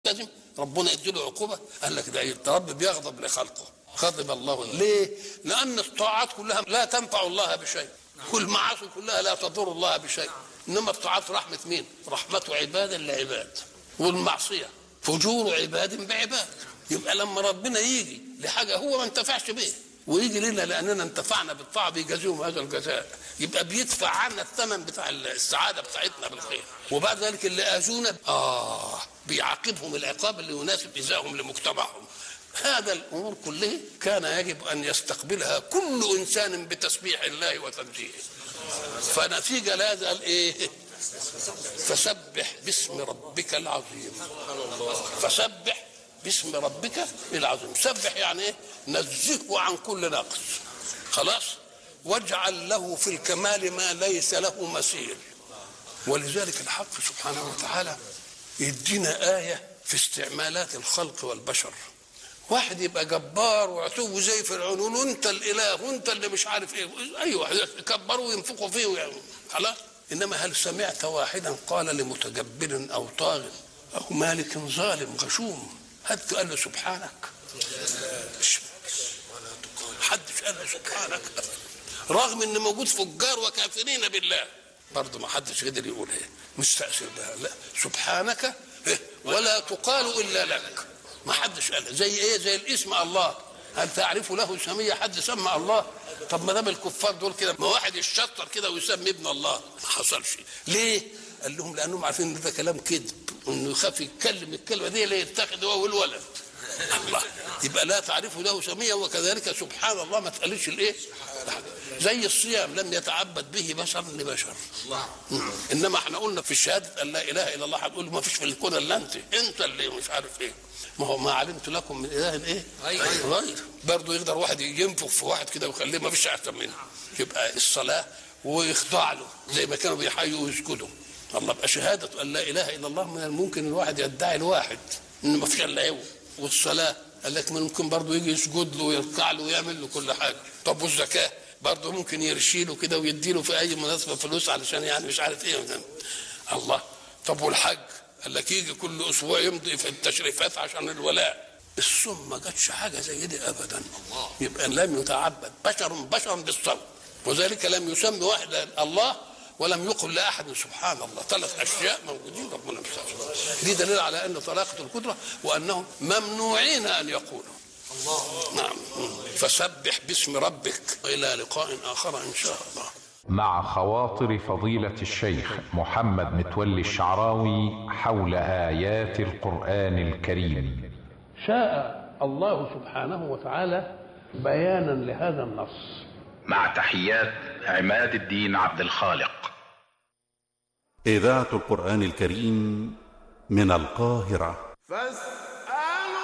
لازم ربنا يديله عقوبه؟ قال لك ده الرب بيغضب لخلقه، غضب الله. ليه؟ لان الطاعات كلها لا تنفع الله بشيء، كل معاصي كلها لا تضر الله بشيء، انما الطاعات رحمه مين؟ رحمه عباد لعباد، والمعصيه فجور عباد بعباد. يبقى لما ربنا يجي لحاجه هو ما انتفعش به ويجي لنا لاننا انتفعنا بالطاعه بيجازيهم هذا الجزاء، يبقى بيدفع عنا الثمن بتاع السعاده بتاعتنا بالخير. وبعد ذلك اللي اذونا بيعاقبهم العقاب اللي يناسب ايذائهم لمجتمعهم. هذا الامور كلها كان يجب ان يستقبلها كل انسان بتسبيح الله وتنزيهه. فنتيجه لهذا قال ايه؟ فسبح باسم ربك العظيم. فسبح باسم ربك العظيم. سبح يعني ايه؟ نزهه عن كل نقص، خلاص، واجعل له في الكمال ما ليس له مثيل. ولذلك الحق سبحانه وتعالى يدينا آية في استعمالات الخلق والبشر. واحد يبقى جبار وعتوه زي فرعون وانت الاله وانت اللي مش عارف ايه، ايوه يكبروا وينفقوا فيه يعني خلاص. انما هل سمعت واحدا قال لمتجبر او طاغ او مالك ظالم غشوم حد قال له سبحانك؟ حدش قال له سبحانك، رغم ان موجود فجار وكافرين بالله برضه ما حدش قدر يقول ايه مستأثر بها. لا سبحانك ولا تقال الا لك، ما حدش قال. زي ايه؟ زي الاسم الله، هل تعرف له سميه؟ حد سمى الله؟ طب ما دام الكفار دول كده، ما واحد يشطر كده ويسمي ابن الله؟ ما حصلش. ليه؟ قال لهم لانهم عارفين ان ده كلام كذب، انه يخاف يتكلم الكلمه دي لا يتخذ هو والولد. الله، يبقى لا تعرف له سميه. وكذلك سبحان الله ما تقالش الايه؟ زي الصيام لم يتعبد به بشر لبشر، انما احنا قلنا في الشهاده ان لا اله الا الله هتقول ما فيش في الكون الا انت اللي مش عارف ايه. ما هو ما علمت لكم من اله ايه غير. برضه يقدر واحد ينفخ في واحد كده ويخليه ما فيش احسن منه. يبقى الصلاه ويخضع له زي ما كانوا بيحيوا ويسجدوا. الله بقى شهاده ان لا اله الا الله من الممكن الواحد يدعي الواحد ان ما فيش الا هو. والصلاه قال لك ممكن برضه يجي يسجد له ويركع له ويعمل له كل حاجه. طب والزكاه برضه ممكن يرشي له كده ويدي له في اي مناسبه فلوس علشان يعني مش عارف ايه مثلا. الله. طب والحج قال لك يجي كل اسبوع يمضي في التشريفات عشان الولاء. الصوم ما جاتش حاجه زي دي ابدا. يبقى لم يتعبد بشر بالصوم، وذلك لم يسمي واحد الله ولم يقل لاحد سبحان الله. 3 أشياء موجودين ربنا مستعصم. دي دليل على ان طلاقه القدره وانهم ممنوعين ان يقولوا الله. نعم. فسبح باسم ربك. الى لقاء اخر ان شاء الله. مع خواطر فضيلة الشيخ محمد متولي الشعراوي حول آيات القرآن الكريم. شاء الله سبحانه وتعالى بيانا لهذا النص. مع تحيات عماد الدين عبد الخالق. إذاعة القرآن الكريم من القاهرة.